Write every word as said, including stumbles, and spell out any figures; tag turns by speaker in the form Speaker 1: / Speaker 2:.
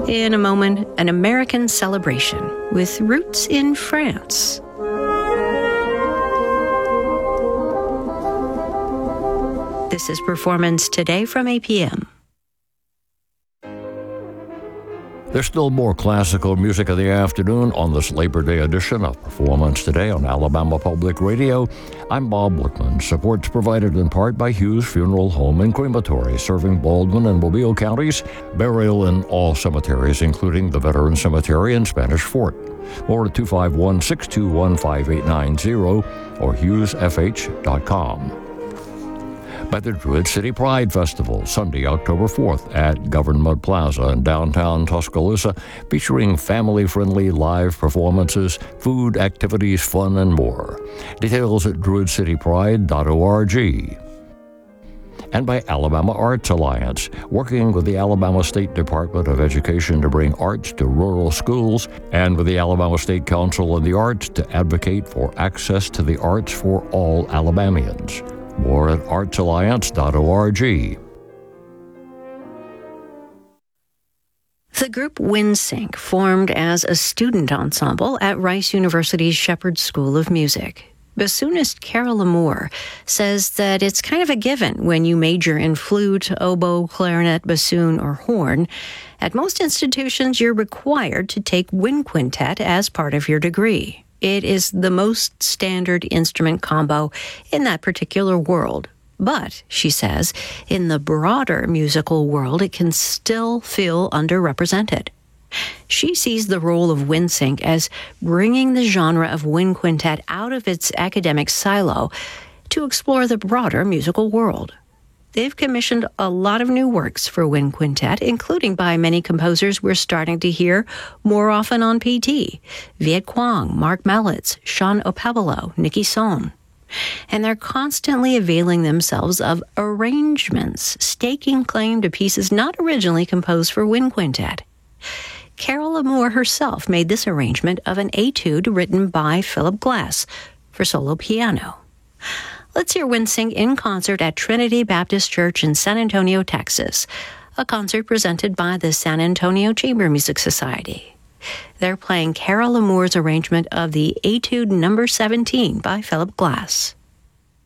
Speaker 1: In a moment, an American celebration with roots in France. This is Performance Today from A P M.
Speaker 2: There's still more classical music in the afternoon on this Labor Day edition of Performance Today on Alabama Public Radio. I'm Bob Whitman. Support's provided in part by Hughes Funeral Home and Crematory, serving Baldwin and Mobile counties. Burial in all cemeteries, including the Veteran Cemetery and Spanish Fort. More at two five one, six two one, five eight nine zero or hughes f h dot com. By the Druid City Pride Festival, Sunday, October fourth at Government Plaza in downtown Tuscaloosa, featuring family-friendly live performances, food, activities, fun, and more. Details at druid city pride dot org. And by Alabama Arts Alliance, working with the Alabama State Department of Education to bring arts to rural schools, and with the Alabama State Council on the Arts to advocate for access to the arts for all Alabamians. More at arts alliance dot org.
Speaker 1: The group WinSync formed as a student ensemble at Rice University's Shepherd School of Music. Bassoonist Carol Lamour says that it's kind of a given when you major in flute, oboe, clarinet, bassoon, or horn. At most institutions, you're required to take wind quintet as part of your degree. It is the most standard instrument combo in that particular world. But, she says, in the broader musical world, it can still feel underrepresented. She sees the role of WinSync as bringing the genre of wind quintet out of its academic silo to explore the broader musical world. They've commissioned a lot of new works for wind quintet, including by many composers we're starting to hear more often on P T. Viet Quang, Mark Mellitz, Sean Opebolo, Nikki Sohn. And they're constantly availing themselves of arrangements, staking claim to pieces not originally composed for wind quintet. Carol Lamour herself made this arrangement of an etude written by Philip Glass for solo piano. Let's hear WinSync in concert at Trinity Baptist Church in San Antonio, Texas, a concert presented by the San Antonio Chamber Music Society. They're playing Carol Lamour's arrangement of the Etude Number seventeen by Philip Glass.